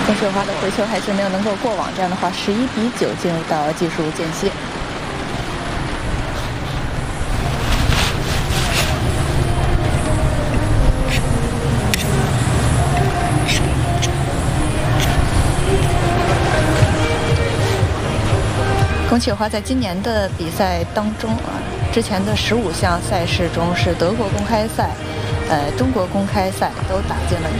龚雪华的回球还是没有能够过网，这样的话11-9进入到技术间歇。龚雪华在今年的比赛当中之前的15项赛事中是德国公开赛、中国公开赛都打进了